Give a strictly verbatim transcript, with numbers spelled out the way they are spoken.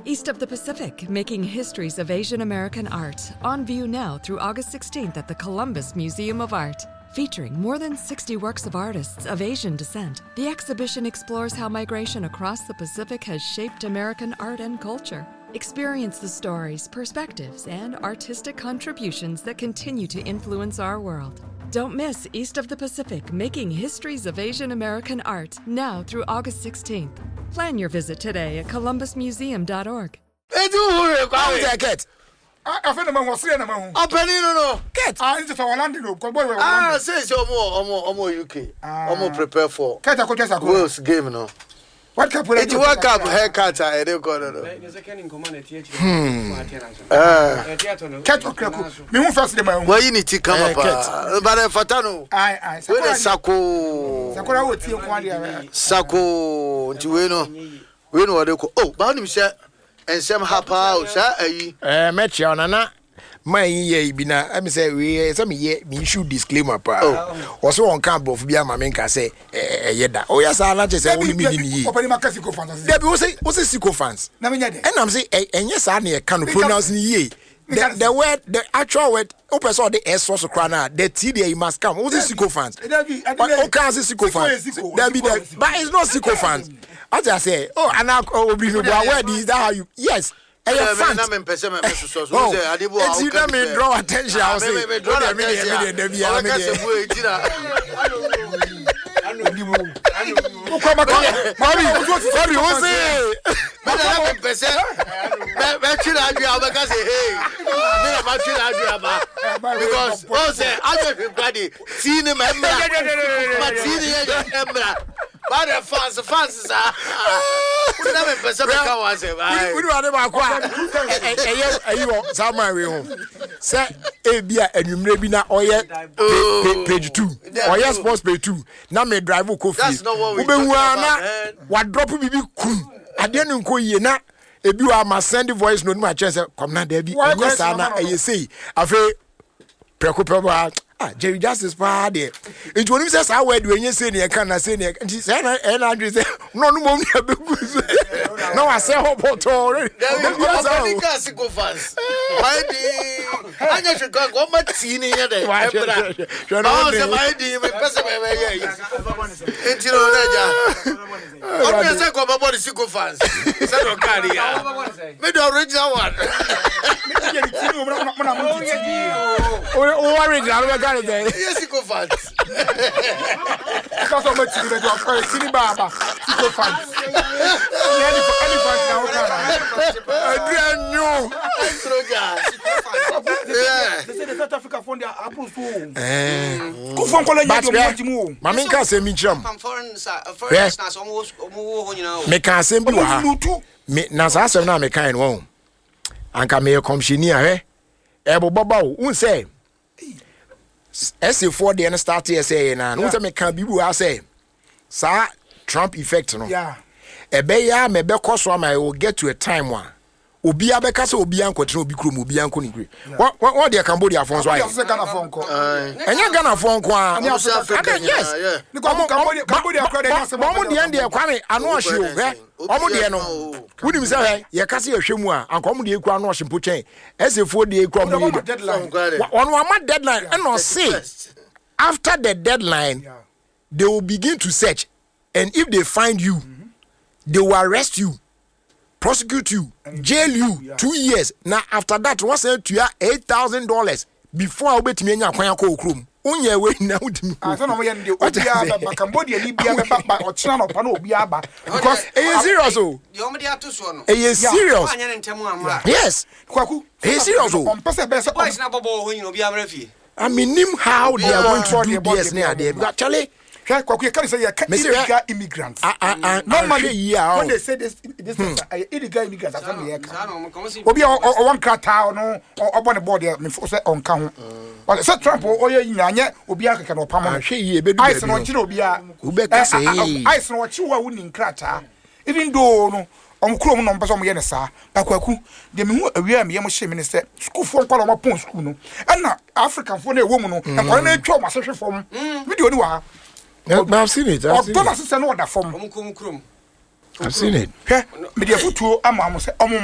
East of the Pacific, making histories of Asian American art. On view now through August sixteenth at the Columbus Museum of Art. Featuring more than sixty works of artists of Asian descent, the exhibition explores how migration across the Pacific has shaped American art and culture. Experience the stories, perspectives, and artistic contributions that continue to influence our world. Don't miss East of the Pacific, making histories of Asian American art, now through August sixteenth. Plan your visit today at columbus museum dot org. Hey, do you get? I feel I'm going to say, I'm penny no. Get. I need to land no. Ah, says you're more, more, more U K. I'm more prepared for. Get a contest. Wales game no. What cap? It you work up haircut. I don't go no. Hmm. Uh. Cat or crap. Me won't first them. Why you need to come up? But if Fatano. I I. Where the Sako? Sakura will see one. Sako. Do you know? We know what they call. Oh, but him say. And some hapa say eh match on na my ye bi na I say we some ye me should disclaimer pa also on camp of bia ma menka say eh ye da o ya sa na che say only me ni ye opani makasi ko fans there be we say we say siko fans na me nya de and am say enye sa na e can pronounce ni ye the, the word the actual word o person the s so kra na the t there you must come we say siko fans but o can say siko fans there be there but it's not siko fans I just say, oh, and now, oh, where is that how you, yes, and your fans. Oh, it's you that may draw attention. I'll say, draw attention. Mommy, mommy, who say? Because, oh, say, everybody, see him, but see him, but the fans, the fans are. We never perceive how I say. We do not have a you somewhere home. Say, Abia and you may be now, or yet page two, or yes, sports page two. Now, may drive coffee. That's not what we do. What drop will be cool? I didn't go ye na. If you are my send voice, no my chance. Come now, Debbie. Yes, Anna, and you say, I feel preoccupied. Ah, Jerry Justice party. It when he says I wear when you say you can say and she said and I say no no more no I say hope to already. The classic fans. Why the I just go go my teen here there. I say my the me person me here. It's no naja. What me say go about the Siko fans. Say no carry ya. Me the original one. Oh, original. Yes, Siko fans. Because of my team, they are first. Sini Baba, Siko fans. Any any fans now, Adrian, no. Yeah. They say the South Africa fund their apples too. Eh. Go from Cologne to Montimo. Mami can say me jam. Foreign, foreigners na almost almost you know. Me can say me wa. Me na sa asem na me kan won. Anka me commissioner eh. Ebo baba o, un say. S A four the start here say na no say me can bibu I say sa Trump effect no yeah e be ya me be koso am I will get to a time one obi abeka say obi ankotre obi krom obi anko ni gre what what the Cambodia phones why Ghana phone ko enya Ghana phone ko a yes Cambodia Cambodia credit na say mo de ende kwame ano ohye o he omo de no wunim say he ye kase ehwemu a anko mo de eku ano ohye mpotwen S A four de eku am ye one one deadline and no say after the deadline yeah. They will begin to search and if they find you mm-hmm. They will arrest you, prosecute you, and jail you yeah. two years. Now after that, what's it to you eight thousand dollars before I wait me kwanya ko okrum. Unye we na udimi. I don't know when the obi aba Cambodia Libya ba or China no pa no obi aba because e is serious o. The omedi atoso no. E is serious. Yes. Kwaku. E is serious o. On pese be se police na bobo ho yin obi amra fi. I mean him how they are going to do business near there. Actually Kwaku can say illegal immigrants. Normally when they say this this is illegal immigrants as am here. Obi o one krata no o born board there me say on ka ho. But say Trump o ye nyanya obi akeka no pam no. Hwe yi ebedu. Ice no chi obi a. Ubeka say. Ice no chi wa woni krata. Even though no on krom no mpese o mo ye ne sa. Kwaku de me hu awia me ye mo hye minister school for kwala mo pon school no. And African for na ewo mu no. E kwa na atwa mo asehwe fom. Video ni wa. Yeah, I've seen it. I've seen it. I've seen it. I've seen it. Media futu ama mo se